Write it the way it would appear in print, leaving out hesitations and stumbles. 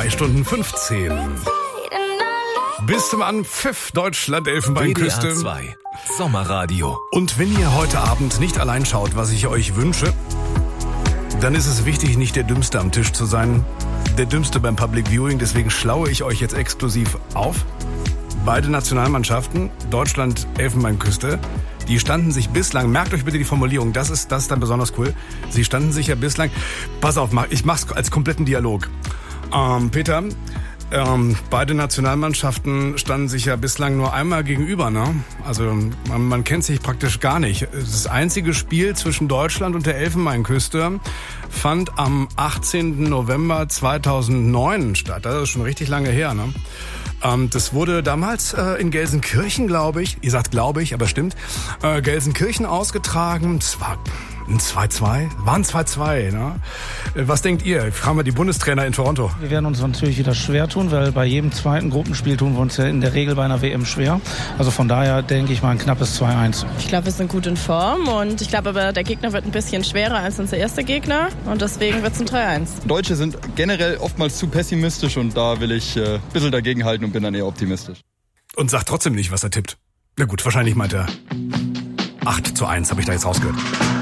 2 Stunden 15. Bis zum Anpfiff Deutschland Elfenbeinküste. WDR 2 Sommerradio. Und wenn ihr heute Abend nicht allein schaut, was ich euch wünsche, dann ist es wichtig, nicht der Dümmste am Tisch zu sein. Der Dümmste beim Public Viewing. Deswegen schlaue ich euch jetzt exklusiv auf. Beide Nationalmannschaften, Deutschland, Elfenbeinküste, die standen sich bislang, merkt euch bitte die Formulierung, das ist dann besonders cool. Sie standen sich ja bislang, pass auf, ich mach's als kompletten Dialog. Peter, beide Nationalmannschaften standen sich ja bislang nur einmal gegenüber, ne? Also man kennt sich praktisch gar nicht. Das einzige Spiel zwischen Deutschland und der Elfenbeinküste fand am 18. November 2009 statt. Das ist schon richtig lange her, ne? Das wurde damals in Gelsenkirchen, glaube ich, ihr sagt glaube ich, aber stimmt, Gelsenkirchen ausgetragen. Es war ein 2-2, war ein 2-2. Ne? Was denkt ihr? Fragen wir die Bundestrainer in Toronto. Wir werden uns natürlich wieder schwer tun, weil bei jedem zweiten Gruppenspiel tun wir uns ja in der Regel bei einer WM schwer. Also von daher denke ich mal ein knappes 2-1. Ich glaube, wir sind gut in Form und ich glaube aber, der Gegner wird ein bisschen schwerer als unser erster Gegner und deswegen wird es ein 3-1. Deutsche sind generell oftmals zu pessimistisch und da will ich ein bisschen dagegenhalten und bin dann eher optimistisch. Und sagt trotzdem nicht, was er tippt. Na gut, wahrscheinlich meint er 8-1, habe ich da jetzt rausgehört.